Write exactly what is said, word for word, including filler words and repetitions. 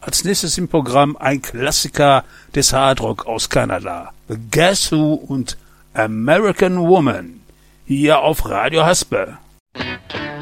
Als nächstes im Programm ein Klassiker des Hardrock aus Kanada. Guess Who und American Woman. Hier auf Radio Haspe.